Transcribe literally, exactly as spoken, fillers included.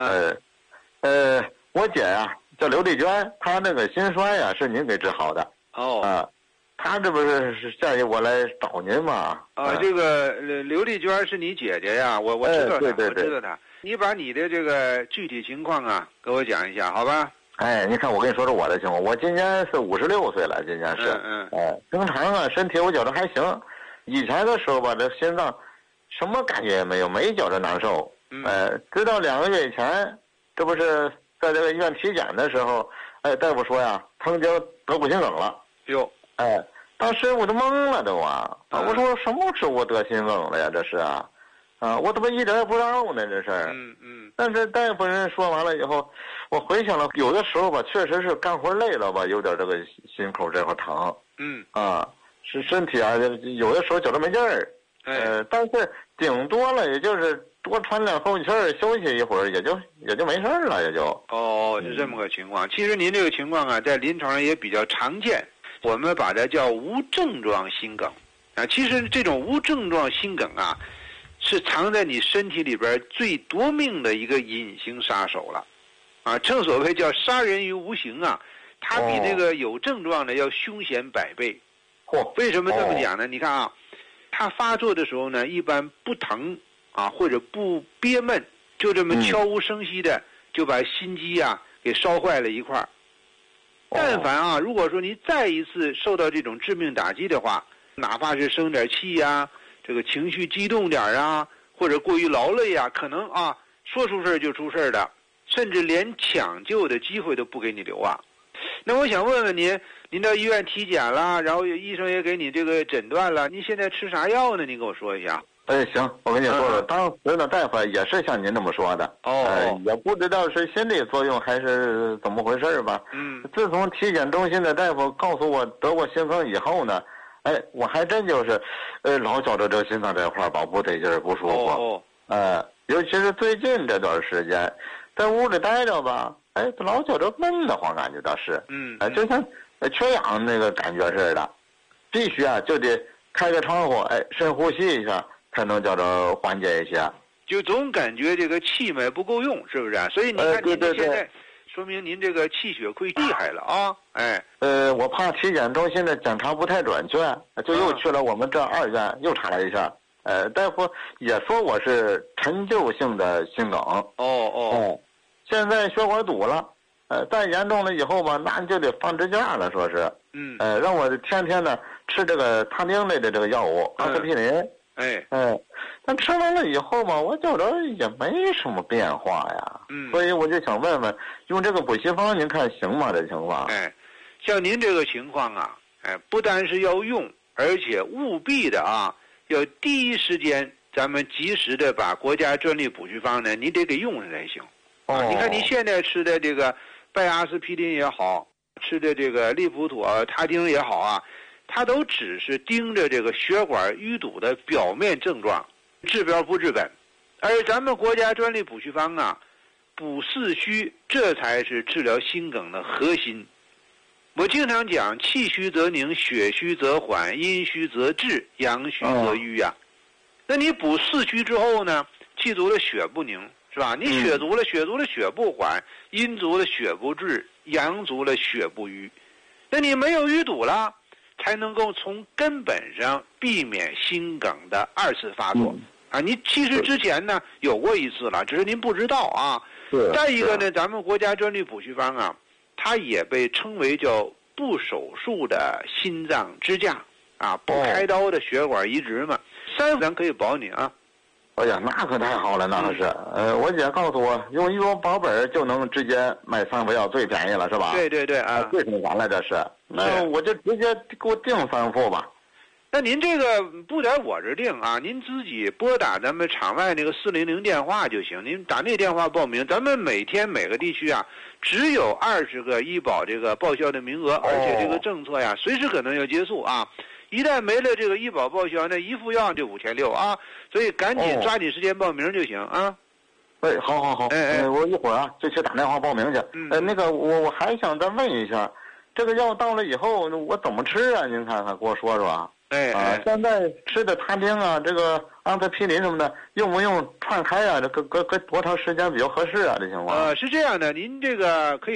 呃，呃，我姐呀、啊、叫刘丽娟，她那个心衰呀、啊、是您给治好的。 哦。 啊，她这不是是建议我来找您吗？ 啊， 啊这个刘丽娟是你姐姐呀，我我知道她， 哎、对对对， 我知道她。你把你的这个具体情况啊，给我讲一下，好吧？ 哎，你看，我跟你说说我的情况。我今年是五十六岁了，今年是， 嗯嗯， 哎，正常啊，身体我觉得还行。以前的时候吧，这心脏什么感觉也没有，没觉着难受。 嗯， 呃，直到两个月以前，这不是在这个医院体检的时候，哎，大夫说呀，曾经得过心梗了。 哟， 哎，当时我都懵了都啊！啊，我说什么时候我得心梗了呀？这是啊，啊，我怎么一点也不知道呢？这事儿。 嗯嗯。 但是大夫人说完了以后，我回想了，有的时候吧，确实是干活累了吧，有点这个心口这块疼。 嗯。 啊，是身体啊，有的时候觉得没劲儿。 哎。 呃，但是顶多了，也就是多喘两口气儿，休息一会儿，也就也就没事儿了，也就。 哦，是这么个情况。其实您这个情况啊，在临床上也比较常见，我们把它叫无症状心梗。啊，其实这种无症状心梗啊，是藏在你身体里边最夺命的一个隐形杀手了。啊，正所谓叫杀人于无形啊，它比那个有症状的要凶险百倍。 嚯！ 为什么这么讲呢？你看啊，它发作的时候呢，一般不疼啊，或者不憋闷，就这么悄无声息的就把心肌啊给烧坏了一块儿。但凡啊，如果说你再一次受到这种致命打击的话，哪怕是生点气呀，这个情绪激动点啊，或者过于劳累啊，可能啊说出事儿就出事儿的，甚至连抢救的机会都不给你留啊。那我想问问您，您到医院体检了，然后医生也给你这个诊断了，您现在吃啥药呢？您给我说一下。 哎，行，我跟你说说，当时的大夫也是像您这么说的。 哦。 呃，也不知道是心理作用还是怎么回事吧。 嗯。 自从体检中心的大夫告诉我得过心梗以后呢，哎，我还真就是，呃，老觉着这心脏这块吧不对劲儿，不舒服。 哦。 呃，尤其是最近这段时间，在屋里待着吧，哎，老觉着闷得慌，感觉到是。 嗯。 哎、呃，就像缺氧那个感觉似的，必须啊就得开个窗户，哎，深呼吸一下。才能叫着缓解一些， 就总感觉这个气脉不够用，是不是、啊？所以你看， 呃、对对对， 您现在说明您这个气血亏厉害了啊！哎， 呃，我怕体检中心的检查不太准确，就又去了我们这二院，又查了一下，呃，大夫也说我是陈旧性的心梗。哦哦， 嗯，现在血管堵了，呃，再严重了以后吧，那就得放支架了，说是， 嗯， 呃，让我天天呢吃这个他汀类的这个药物，阿司匹林。 哎， 嗯，但吃完了以后嘛，我觉着也没什么变化呀。 嗯， 所以我就想问问，用这个补习方您看行吗？这情况？ 哎，像您这个情况啊，哎，不单是要用，而且务必的啊，要第一时间咱们及时的把国家专利补习方呢，你得给用上才行。 哦， 啊、你看你现在吃的这个拜阿司匹林也好，吃的这个利普妥他汀也好啊。它都只是盯着这个血管淤堵的表面症状，治标不治本，而咱们国家专利补虚方啊，补四虚，这才是治疗心梗的核心。我经常讲，气虚则凝，血虚则缓，阴虚则滞，阳虚则瘀呀、啊。那你补四虚之后呢，气足了血不凝，是吧？你血足了，血足了血不缓，阴足了血不滞，阳足了血不瘀。那你没有淤堵了，才能够从根本上避免心梗的二次发作、嗯、啊！你其实之前呢有过一次了，只是您不知道啊。再一个呢，咱们国家专利补虚方啊，它也被称为叫不手术的心脏支架啊，不开刀的血管移植嘛，三咱可以保你啊。 哎呀，那可太好了，那可是。嗯、呃，我姐告诉我，用一种保本就能直接买三副药，最便宜了，是吧？ 对对对啊， 最省钱了，这是。那我就直接给我订三副吧。 那您这个不在我这订啊，您自己拨打咱们场外那个四零零电话就行。您打那电话报名，咱们每天每个地区啊，只有二十个医保这个报销的名额，而且这个政策呀，随时可能要结束啊。一旦没了这个医保报销，那一副药就五千六啊，所以赶紧抓紧时间报名就行啊。 哎，好好好，哎哎、呃，我一会儿啊就去打电话报名去。嗯，呃，那个我我还想再问一下，这个药到了以后我怎么吃啊？您看看，给我说说啊。 哎啊，现在吃的他汀啊，这个阿司匹林什么的，用不用串开啊？这隔隔隔多长时间比较合适啊？这情况？ 呃，是这样的，您这个可以。